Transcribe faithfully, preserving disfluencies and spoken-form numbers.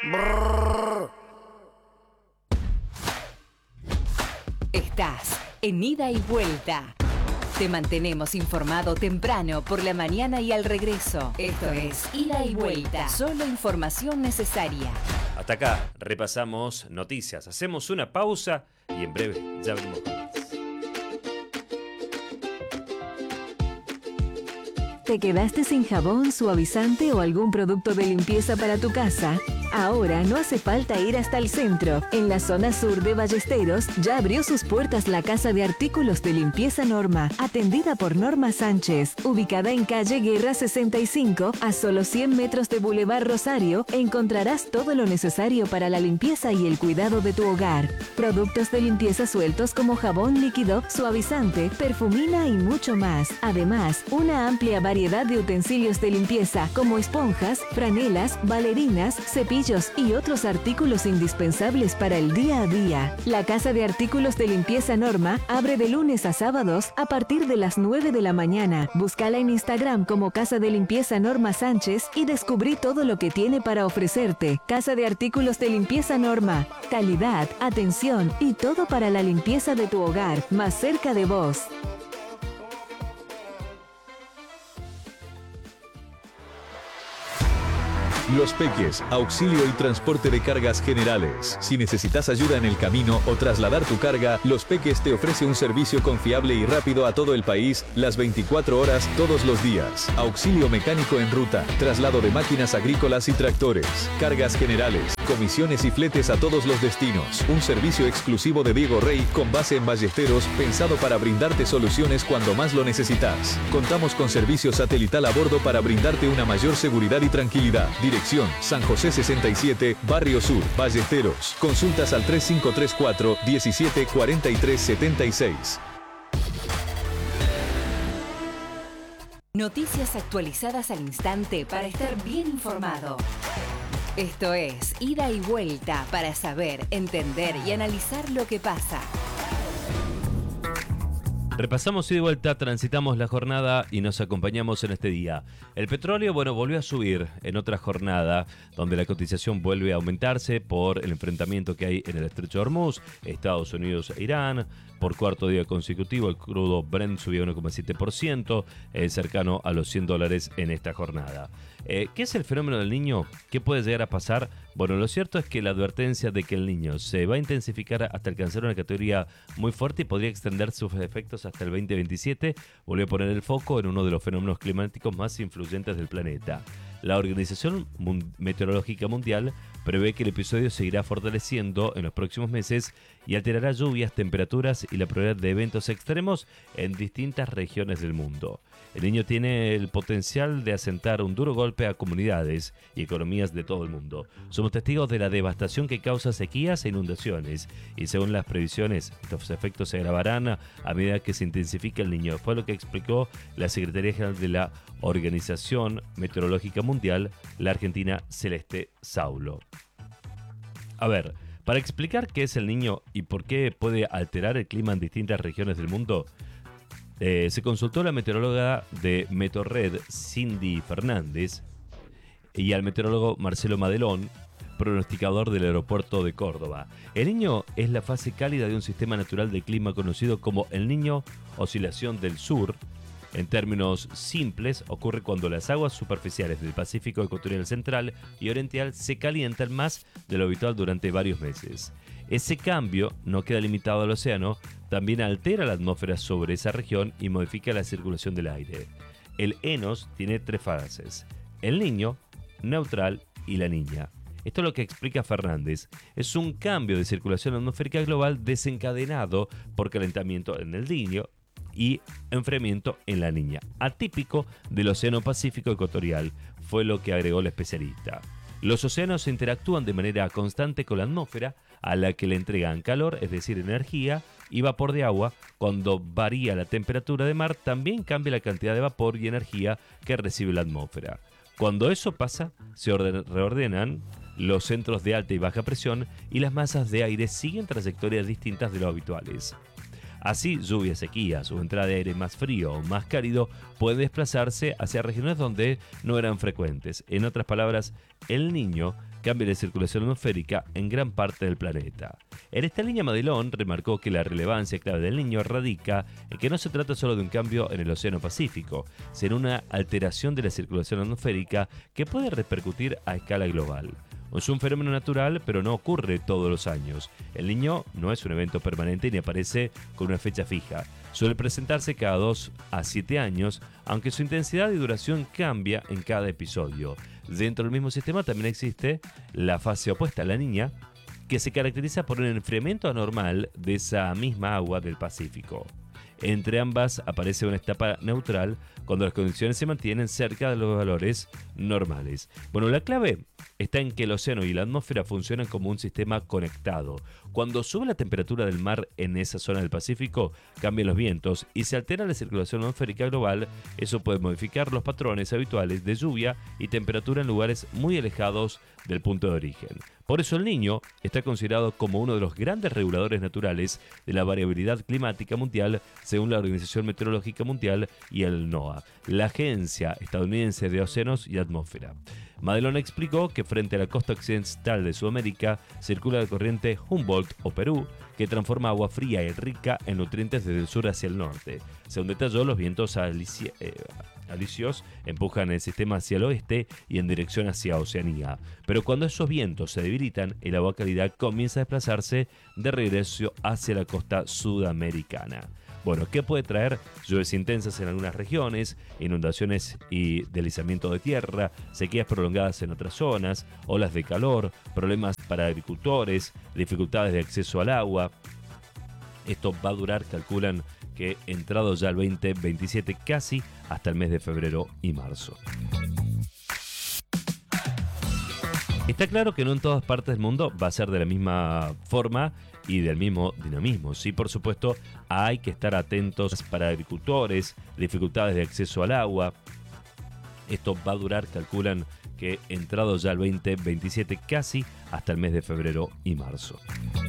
Brrr. Estás en Ida y Vuelta. Te mantenemos informado temprano, por la mañana y al regreso. Esto es Ida y Vuelta. Solo información necesaria. Hasta acá repasamos noticias. Hacemos una pausa y en breve ya venimos con más. ¿Te quedaste sin jabón, suavizante o algún producto de limpieza para tu casa? Ahora no hace falta ir hasta el centro. En la zona sur de Ballesteros ya abrió sus puertas la Casa de Artículos de Limpieza Norma, atendida por Norma Sánchez, ubicada en calle Guerra sesenta y cinco, a solo cien metros de Boulevard Rosario. Encontrarás todo lo necesario para la limpieza y el cuidado de tu hogar. Productos de limpieza sueltos como jabón líquido, suavizante, perfumina y mucho más. Además, una amplia variedad de utensilios de limpieza como esponjas, franelas, bailarinas, cepillos y otros artículos indispensables para el día a día. La Casa de Artículos de Limpieza Norma abre de lunes a sábados a partir de las nueve de la mañana. Búscala en Instagram como Casa de Limpieza Norma Sánchez y descubrí todo lo que tiene para ofrecerte. Casa de Artículos de Limpieza Norma. Calidad, atención y todo para la limpieza de tu hogar, más cerca de vos. Los Peques, auxilio y transporte de cargas generales. Si necesitas ayuda en el camino o trasladar tu carga, Los Peques te ofrece un servicio confiable y rápido a todo el país, las veinticuatro horas, todos los días. Auxilio mecánico en ruta, traslado de máquinas agrícolas y tractores, cargas generales, comisiones y fletes a todos los destinos. Un servicio exclusivo de Diego Rey con base en Ballesteros, pensado para brindarte soluciones cuando más lo necesitas. Contamos con servicio satelital a bordo para brindarte una mayor seguridad y tranquilidad. Dirección: San José sesenta y siete, Barrio Sur, Ballesteros. Consultas al tres cinco tres cuatro, diecisiete, cuarenta y tres, setenta y seis. Noticias actualizadas al instante para estar bien informado. Esto es Ida y Vuelta, para saber, entender y analizar lo que pasa. Repasamos ida y vuelta, transitamos la jornada y nos acompañamos en este día. El petróleo, bueno, volvió a subir en otra jornada, donde la cotización vuelve a aumentarse por el enfrentamiento que hay en el estrecho de Hormuz, Estados Unidos e Irán. Por cuarto día consecutivo, el crudo Brent subió uno coma siete por ciento, eh, cercano a los cien dólares en esta jornada. Eh, ¿Qué es el fenómeno del Niño? ¿Qué puede llegar a pasar? Bueno, lo cierto es que la advertencia de que el Niño se va a intensificar hasta alcanzar una categoría muy fuerte y podría extender sus efectos hasta el veinte veintisiete, volvió a poner el foco en uno de los fenómenos climáticos más influyentes del planeta. La Organización Meteorológica Mundial prevé que el episodio seguirá fortaleciendo en los próximos meses y alterará lluvias, temperaturas y la probabilidad de eventos extremos en distintas regiones del mundo. El Niño tiene el potencial de asentar un duro golpe a comunidades y economías de todo el mundo. Somos testigos de la devastación que causa sequías e inundaciones, y según las previsiones, estos efectos se agravarán a medida que se intensifica el Niño. Fue lo que explicó la Secretaría General de la Organización Meteorológica Mundial, la argentina Celeste Saulo. A ver, para explicar qué es el Niño y por qué puede alterar el clima en distintas regiones del mundo, eh, se consultó a la meteoróloga de Meteorred, Cindy Fernández, y al meteorólogo Marcelo Madelón, pronosticador del aeropuerto de Córdoba. El Niño es la fase cálida de un sistema natural de clima conocido como el Niño Oscilación del Sur. En términos simples, ocurre cuando las aguas superficiales del Pacífico ecuatorial central y oriental se calientan más de lo habitual durante varios meses. Ese cambio no queda limitado al océano, también altera la atmósfera sobre esa región y modifica la circulación del aire. El Enos tiene tres fases: el Niño, neutral y la Niña. Esto es lo que explica Fernández. Es un cambio de circulación atmosférica global desencadenado por calentamiento en el Niño y enfriamiento en la Niña, atípico del Océano Pacífico ecuatorial, fue lo que agregó la especialista. Los océanos interactúan de manera constante con la atmósfera, a la que le entregan calor, es decir, energía, y vapor de agua. Cuando varía la temperatura de mar, también cambia la cantidad de vapor y energía que recibe la atmósfera. Cuando eso pasa, se orden- reordenan los centros de alta y baja presión y las masas de aire siguen trayectorias distintas de lo habituales. Así, lluvias, sequías o entrada de aire más frío o más cálido puede desplazarse hacia regiones donde no eran frecuentes. En otras palabras, el Niño cambie la circulación atmosférica en gran parte del planeta. En esta línea, Madelón remarcó que la relevancia clave del Niño radica en que no se trata solo de un cambio en el Océano Pacífico, sino una alteración de la circulación atmosférica que puede repercutir a escala global. Es un fenómeno natural, pero no ocurre todos los años. El Niño no es un evento permanente ni aparece con una fecha fija. Suele presentarse cada dos a siete años, aunque su intensidad y duración cambia en cada episodio. Dentro del mismo sistema también existe la fase opuesta, la Niña, que se caracteriza por un enfriamiento anormal de esa misma agua del Pacífico. Entre ambas aparece una etapa neutral cuando las condiciones se mantienen cerca de los valores normales. Bueno, la clave está en que el océano y la atmósfera funcionan como un sistema conectado. Cuando sube la temperatura del mar en esa zona del Pacífico, cambian los vientos y se altera la circulación atmosférica global. Eso puede modificar los patrones habituales de lluvia y temperatura en lugares muy alejados del punto de origen. Por eso el Niño está considerado como uno de los grandes reguladores naturales de la variabilidad climática mundial, según la Organización Meteorológica Mundial y el NOAA, la Agencia Estadounidense de Océanos y Atmósfera. Madelón explicó que frente a la costa occidental de Sudamérica circula la corriente Humboldt o Perú, que transforma agua fría y rica en nutrientes desde el sur hacia el norte. Según detalló, los vientos alici- eh, alisios empujan el sistema hacia el oeste y en dirección hacia Oceanía. Pero cuando esos vientos se debilitan, el agua cálida comienza a desplazarse de regreso hacia la costa sudamericana. Bueno, ¿qué puede traer? Lluvias intensas en algunas regiones, inundaciones y deslizamiento de tierra, sequías prolongadas en otras zonas, olas de calor, problemas para agricultores, dificultades de acceso al agua. Esto va a durar, calculan que entrado ya el veinte veintisiete, casi hasta el mes de febrero y marzo. Está claro que no en todas partes del mundo va a ser de la misma forma y del mismo dinamismo. Sí, por supuesto, hay que estar atentos para agricultores, dificultades de acceso al agua. Esto va a durar, calculan que entrado ya el veinte veintisiete, casi hasta el mes de febrero y marzo.